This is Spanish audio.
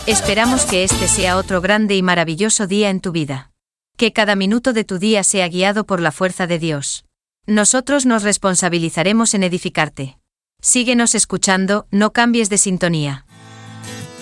Esperamos que este sea otro grande y maravilloso día en tu vida. Que cada minuto de tu día sea guiado por la fuerza de Dios. Nosotros nos responsabilizaremos en edificarte. Síguenos escuchando, no cambies de sintonía.